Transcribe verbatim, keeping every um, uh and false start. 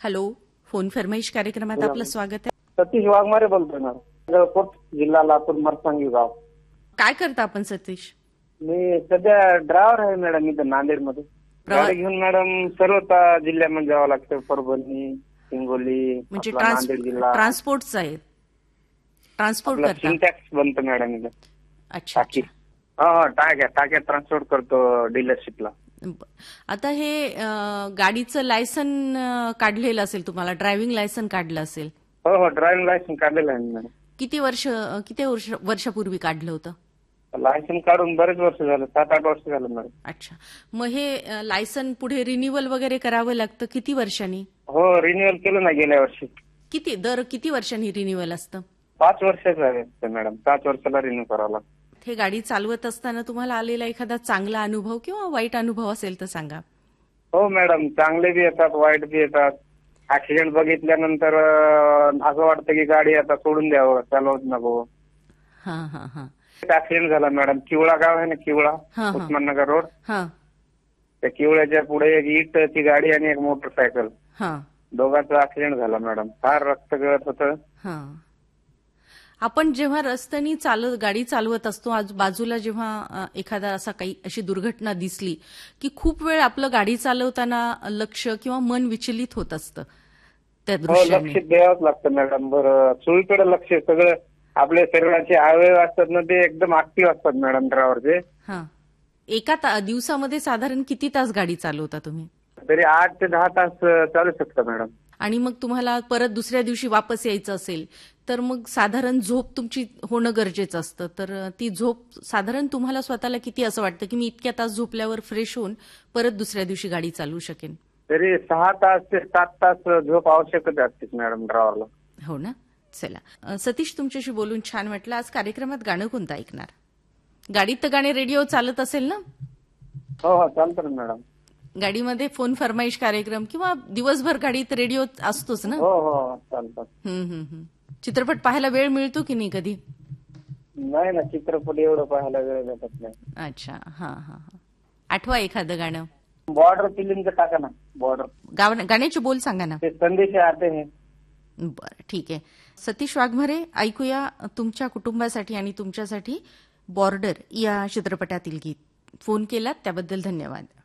Hello, phone फरमाईश कार्यक्रमात आपलं स्वागत आहे. सतीश वाघमारे बोलतोय ना, जळकोट जिल्हा लातूर मरसांगी गाव. काय करता आपण सतीश? मी सध्या ड्रायव्हर आहे मॅडम इथं नांदेडमध्ये. गाडी घेऊन मॅडम सर्व ता- जिल्ह्यामध्ये जावं लागतं. परभणी, हिंगोली, म्हणजे आपला नांदेड जिल्हा. ट्रान्सपोर्टचं आहे, ट्रान्सपोर्ट आपला करता? सिंटॅक्स बनतं मॅडम इथं. अच्छा टाकी अच्छा. हा हा टाक्या टाक्या ट्रान्सपोर्ट करतो डीलरशिपला. ब- आता हे अं, गाडीचं लायसन अं, काढलेलं असेल, तुम्हाला ड्रायव्हिंग लायसन काढलं असेल. हो हो ड्रायव्हिंग लायसन्स काढलेलं आहे मॅडम. किती वर्ष अं, किती वर्ष वर्षापूर्वी काढलं होतं? लायसन्स काढून बरेच वर्ष झालं, सात आठ वर्ष झालं मॅडम. अच्छा, मग हे अं, लायसन पुढे रिन्युअल वगैरे करावं लागतं किती वर्षांनी? हो रिन्युअल केलं ना गेल्या वर्षी. किती दर किती वर्षांनी रिन्युअल असतं? पाच वर्षाचं आहे मॅडम, पाच वर्षाला रिन्यू करावं लागतं. हे गाडी चालवत असताना तुम्हाला आलेला एखादा चांगला अनुभव किंवा वाईट अनुभव असेल तर सांगा. हो मॅडम, चांगले बी येतात वाईट बी येतात. ऍक्सिडेंट बघितल्यानंतर अं, असं वाटतं की गाडी आता सोडून द्यावं, चालवत नको. हा हा हा ऍक्सिडेंट झाला मॅडम, किवळा गाव आहे ना, किवळा हा, हा. उस्माननगर रोड. हा त्या किवळ्याच्या पुढे एक इटची गाडी आणि एक मोटरसायकल, हा दोघांचा ऍक्सिडेंट झाला मॅडम. फार रक्त गळत होतं. हा आपण जेव्हा रस्त्यानी चालत गाडी चालवत असतो, आज बाजूला जेव्हा अ, एखादा असा काही अशी दुर्घटना दिसली की खूप वेळ आपलं गाडी चालवताना लक्ष किंवा मन विचलित होत असतं त्या हो दृश्याने. लक्ष द्यावंच लागतं मॅडम. बरं चोळीकडे लक्ष, सगळं आपल्या शरीराचे अवयव असतात ना ते एकदम ऍक्टिव्ह असतात मॅडम ड्रायव्हरचे. हा एका ता- दिवसामध्ये साधारण किती तास गाडी चालवता तुम्ही? तरी आठ ते दहा तास अं, चालू शकतं मॅडम. आणि मग तुम्हाला परत दुसऱ्या दिवशी वापस यायचं असेल तर मग साधारण झोप तुमची होणं गरजेचं असतं. तर ती झोप साधारण तुम्हाला स्वतःला किती असं वाटतं की मी इतक्या तास झोपल्यावर फ्रेश होऊन परत दुसऱ्या दिवशी गाडी चालवू शकेन? तरी सहा तास ते सात तास झोप आवश्यकच असते मॅडम ड्रायव्हरला. हो ना. चला अ, सतीश, तुमच्याशी बोलून छान वाटलं. आज कार्यक्रमात गाणं कोणतं ऐकणार? गाडीत तर गाणे रेडिओ चालत असेल ना? हो हो चालतं ना मॅडम. गाडीमध्ये फोन फरमाईश कार्यक्रम किंवा दिवसभर गाडीत रेडिओ असतोच ना? हो हो चालतात. हम्म, हम्म, हम्म. चित्रपट पाहायला वेळ मिळतो की नाही कधी? नाही ना, चित्रपट एवढं पाहायला वेळ भेटत नाही. अच्छा, हा हा हा आठवा एखादं गाणं. बॉर्डर फिल्मचं टाका ना, बॉर्डर. गाव गाण्याचे बोल सांगा ना. ते संदेश आते हैं. बरं ठीक आहे. सतीश वाघमारे, ऐकूया तुमच्या कुटुंबासाठी आणि तुमच्यासाठी बॉर्डर या चित्रपटातील गीत. फोन केलात त्याबद्दल धन्यवाद.